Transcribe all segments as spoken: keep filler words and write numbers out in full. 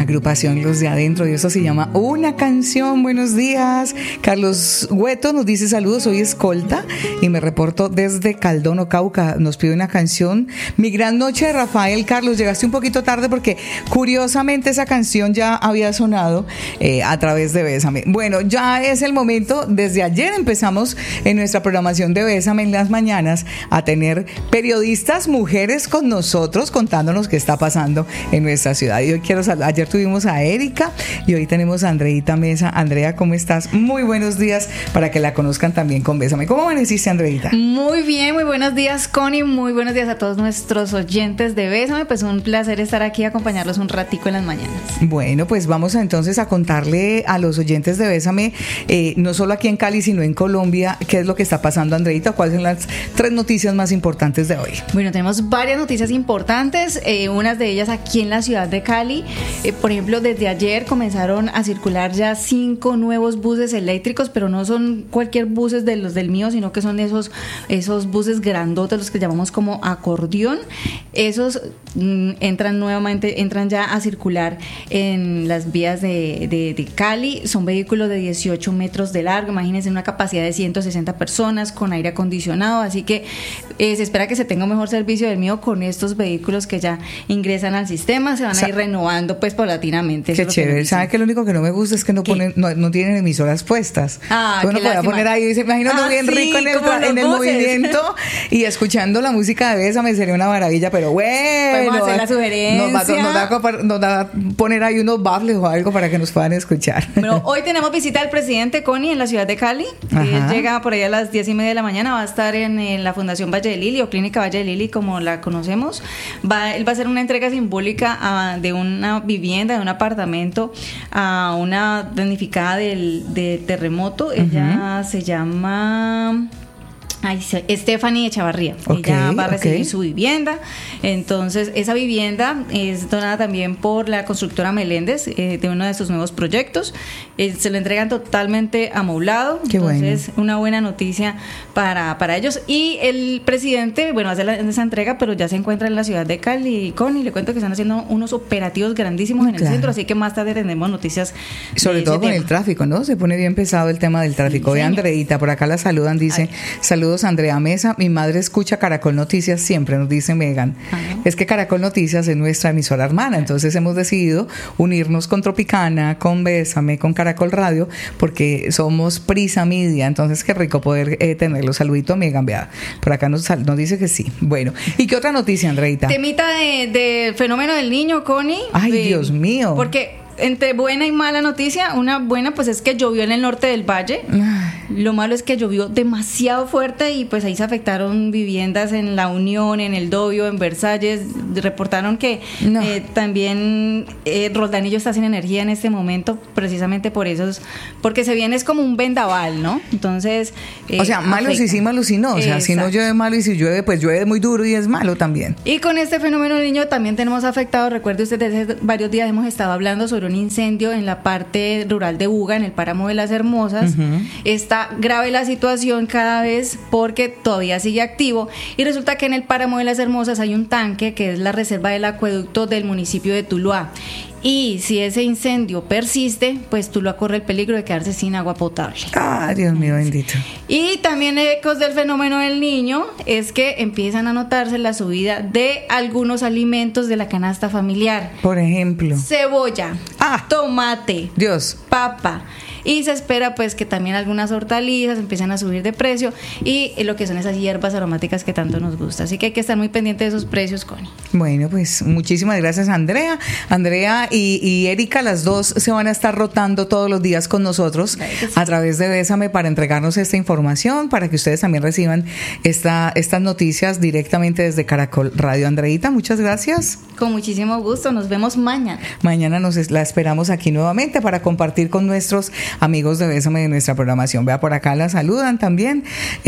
agrupación Los de Adentro, y eso se llama Una Canción. Buenos días. Carlos Hueto nos dice saludos, soy escolta y me reporto desde Caldono, Cauca. Nos pide una canción, Mi Gran Noche de Rafael. Carlos, llegaste un poquito tarde porque curiosamente esa canción ya había sonado eh, a través de Bésame. Bueno, ya es el momento. Desde ayer empezamos en nuestra programación de Bésame en las mañanas a tener periodistas mujeres con nosotros contándonos qué está pasando en nuestra ciudad. Y hoy quiero saludar, ayer tuvimos a Erika y hoy tenemos a Andreita Mesa. Andrea, ¿cómo estás? Muy buenos días para que la conozcan también con Bésame. ¿Cómo amaneciste, Andreita? Muy bien, muy buenos días, Connie. Muy buenos días a todos nuestros oyentes de Bésame. Pues un placer estar aquí y acompañarlos un ratico en las mañanas. Bueno, pues vamos a, entonces a contarle a los oyentes de Bésame, eh, no solo aquí en Cali, sino en Colombia, qué es lo que está pasando, Andreita. ¿Cuáles son las tres noticias más importantes de hoy? Bueno, tenemos varias noticias importantes, eh, unas de ellas aquí en la ciudad de Cali. Eh, por ejemplo, desde ayer comenzaron a circular ya cinco nuevos buses eléctricos, pero no son cualquier buses de los del mío, sino que son esos, esos buses grandotes, los que llamamos como acordeón. Esos mm, entran nuevamente, entran ya a circular en las vías de, de, de Cali. Son vehículos de dieciocho metros de largo, imagínense, una capacidad de ciento sesenta personas con aire acondicionado, así que eh, se espera que se tenga un mejor servicio del mío con estos vehículos que ya ingresan al sistema, se van a ir renovando pues paulatinamente. Qué chévere. ¿Sabe que lo único que no me gusta es que no ponen, no, no tienen emisoras puestas? Ah, uno podía poner ahí, se imagina uno ah, bien sí, rico en el, en el movimiento y escuchando la música de Bésame, sería una maravilla, pero bueno, podemos hacer la sugerencia, nos, va, nos, da, nos da poner ahí unos baffles o algo para que nos puedan escuchar. Bueno, hoy tenemos visita del presidente Connie en la ciudad de Cali. Él llega por ahí a las diez y media de la mañana, va a estar en, en la Fundación Valle de Lili o Clínica Valle de Lili, como la conocemos. Va, él va a hacer una entrega simbólica a, de una vivienda, de un apartamento a una damnificada del, del terremoto. Uh-huh. Ella se llama... Ay, Stephanie Echavarría. Okay, ella va a recibir okay. su vivienda. Entonces, esa vivienda es donada también por la constructora Meléndez, eh, de uno de sus nuevos proyectos. Eh, se lo entregan totalmente amoblado. Qué Entonces, bueno. Una buena noticia para, para ellos. Y el presidente, bueno, hace la, esa entrega, pero ya se encuentra en la ciudad de Cali. Con, y le cuento que están haciendo unos operativos grandísimos en claro. el centro, así que más tarde tendremos noticias. Sobre todo con tema. El tráfico, ¿no? Se pone bien pesado el tema del tráfico. Sí, Ve Andreita, por acá la saludan, dice, Ay. saludos Andrea Mesa, mi madre escucha Caracol Noticias siempre, nos dice Megan. Ajá. Es que Caracol Noticias es nuestra emisora hermana, entonces hemos decidido unirnos con Tropicana, con Bésame, con Caracol Radio, porque somos Prisa Media, entonces qué rico poder eh, tenerlo. Saludito a Megan, vea, por acá nos, nos dice que sí. Bueno, ¿y qué otra noticia, Andreita? Temita de, de fenómeno del niño, Connie. Ay, de, Dios mío. Porque entre buena y mala noticia, una buena pues es que llovió en el norte del valle. Lo malo es que llovió demasiado fuerte y pues ahí se afectaron viviendas en La Unión, en El Dobio, en Versalles. Reportaron que no. eh, también eh, Roldanillo está sin energía en este momento, precisamente por eso, porque se viene es como un vendaval, ¿no? Entonces eh, o sea, malo afecta. Sí, sí, malo sí no. O sea, Exacto. si no llueve malo y si llueve, pues llueve muy duro y es malo también. Y con este fenómeno del niño también tenemos afectado, recuerde usted, desde varios días hemos estado hablando sobre un incendio en la parte rural de Buga, en el páramo de Las Hermosas. Uh-huh. Está grave la situación cada vez porque todavía sigue activo y resulta que en el páramo de Las Hermosas hay un tanque que es la reserva del acueducto del municipio de Tuluá. Y si ese incendio persiste, pues Tuluá corre el peligro de quedarse sin agua potable. Ah, Dios mío bendito. Y también ecos del fenómeno del niño es que empiezan a notarse la subida de algunos alimentos de la canasta familiar. Por ejemplo, cebolla, ah, tomate, Dios, papa. Y se espera pues que también algunas hortalizas empiecen a subir de precio y lo que son esas hierbas aromáticas que tanto nos gusta. Así que hay que estar muy pendiente de esos precios, Connie. Bueno, pues muchísimas gracias, Andrea. Andrea y, y Erika, las dos se van a estar rotando todos los días con nosotros sí. a través de Bésame para entregarnos esta información, para que ustedes también reciban esta, estas noticias directamente desde Caracol Radio. Andreita, muchas gracias. Con muchísimo gusto, nos vemos mañana. Mañana nos la esperamos aquí nuevamente para compartir con nuestros amigos de Bésame de nuestra programación. Vea, por acá la saludan también.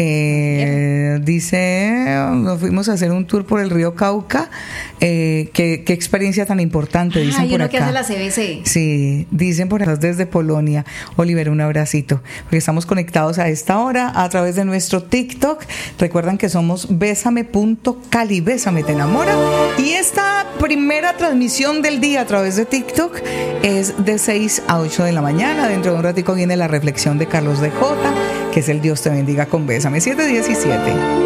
Eh, dice, nos fuimos a hacer un tour por el río Cauca. Eh, qué, qué experiencia tan importante, dicen Ay, por lo que hace la C B C. Sí, dicen por acá desde Polonia. Oliver, un abracito, porque estamos conectados a esta hora a través de nuestro TikTok. Recuerdan que somos bésame punto cali, bésame te enamora. Y esta primera transmisión del día a través de TikTok es de seis a ocho de la mañana. Dentro de un ratico viene la reflexión de Carlos de Jota, que es el Dios te bendiga con Bésame. siete diecisiete.